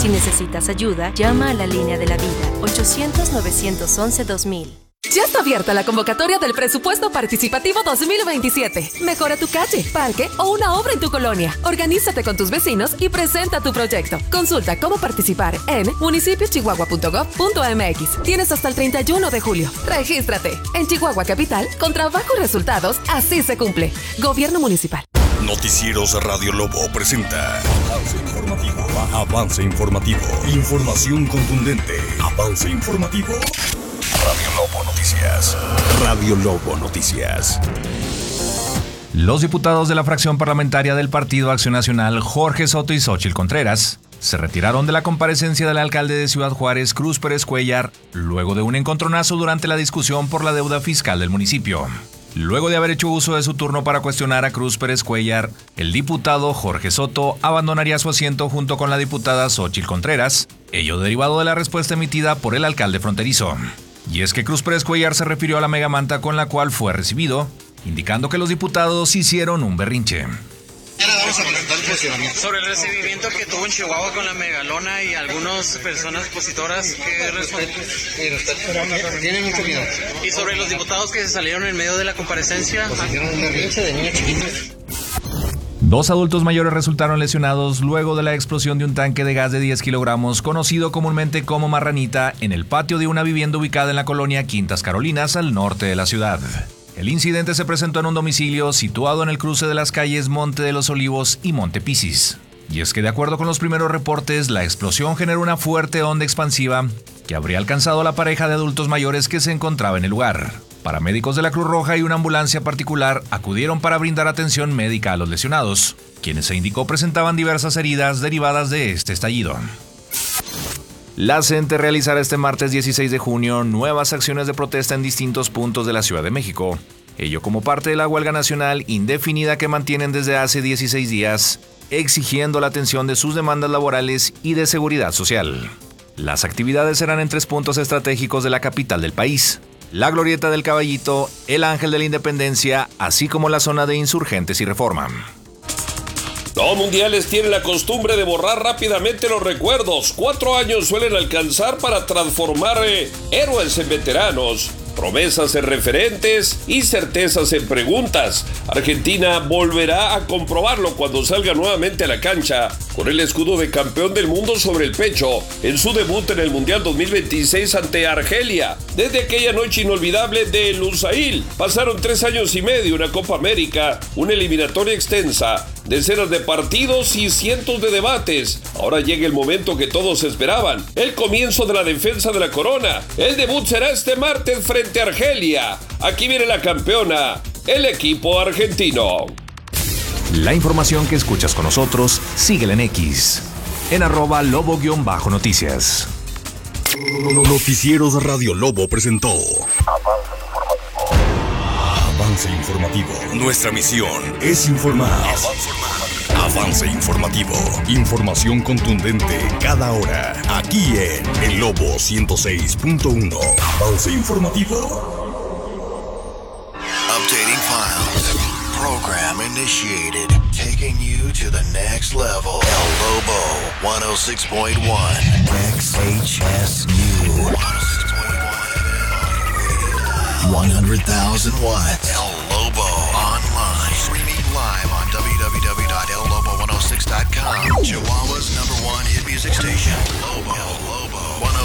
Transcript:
Si necesitas ayuda, llama a la línea de la vida, 800-911-2000. Ya está abierta la convocatoria del Presupuesto Participativo 2027. Mejora tu calle, parque o una obra en tu colonia. Organízate con tus vecinos y presenta tu proyecto. Consulta cómo participar en municipiochihuahua.gov.mx. Tienes hasta el 31 de julio. Regístrate. En Chihuahua Capital, con trabajo y resultados, así se cumple. Gobierno Municipal. Noticieros Radio Lobo presenta Avance Informativo. Avance Informativo. Información contundente. Avance Informativo. Radio Lobo Noticias. Radio Lobo Noticias. Los diputados de la fracción parlamentaria del Partido Acción Nacional, Jorge Soto y Xóchitl Contreras, se retiraron de la comparecencia del alcalde de Ciudad Juárez, Cruz Pérez Cuéllar, luego de un encontronazo durante la discusión por la deuda fiscal del municipio. Luego de haber hecho uso de su turno para cuestionar a Cruz Pérez Cuéllar, el diputado Jorge Soto abandonaría su asiento junto con la diputada Xóchitl Contreras, ello derivado de la respuesta emitida por el alcalde fronterizo. Y es que Cruz Pérez Cuéllar se refirió a la megamanta con la cual fue recibido, indicando que los diputados hicieron un berrinche. Sobre el recibimiento que tuvo en Chihuahua con la megalona y algunas personas expositoras, ¿qué responden? Tienen mucho miedo. Y sobre los diputados que se salieron en medio de la comparecencia. Pues hicieron un berrinche de niños chiquitos. 2 adultos mayores resultaron lesionados luego de la explosión de un tanque de gas de 10 kilogramos, conocido comúnmente como marranita, en el patio de una vivienda ubicada en la colonia Quintas Carolinas, al norte de la ciudad. El incidente se presentó en un domicilio situado en el cruce de las calles Monte de los Olivos y Monte Pisis. Y es que de acuerdo con los primeros reportes, la explosión generó una fuerte onda expansiva que habría alcanzado a la pareja de adultos mayores que se encontraba en el lugar. Paramédicos de la Cruz Roja y una ambulancia particular acudieron para brindar atención médica a los lesionados, quienes se indicó presentaban diversas heridas derivadas de este estallido. La CENTE realizará este martes 16 de junio nuevas acciones de protesta en distintos puntos de la Ciudad de México, ello como parte de la huelga nacional indefinida que mantienen desde hace 16 días, exigiendo la atención de sus demandas laborales y de seguridad social. Las actividades serán en 3 puntos estratégicos de la capital del país: la Glorieta del Caballito, el Ángel de la Independencia, así como la zona de Insurgentes y Reforma. Los mundiales tienen la costumbre de borrar rápidamente los recuerdos. 4 años suelen alcanzar para transformar héroes en veteranos, promesas en referentes y certezas en preguntas. Argentina volverá a comprobarlo cuando salga nuevamente a la cancha con el escudo de campeón del mundo sobre el pecho en su debut en el Mundial 2026 ante Argelia. Desde aquella noche inolvidable de Lusail pasaron 3 años y medio, una Copa América, una eliminatoria extensa, decenas de partidos y cientos de debates. Ahora llega el momento que todos esperaban, el comienzo de la defensa de la corona. El debut será este martes frente a Argelia. Aquí viene la campeona, el equipo argentino. La información que escuchas con nosotros, síguela en X, en @lobo_noticias. Noticieros Radio Lobo presentó Avance Informativo. Nuestra misión es informar. Avance Informativo. Información contundente cada hora. Aquí en El Lobo 106.1. Avance Informativo. Updating files. Program initiated. Taking you to the next level. El Lobo 106.1. XHSU 100,000 watts. El Lobo online. Streaming live on www.ellobo106.com. Chihuahua's #1 hit music station. El Lobo 106.1.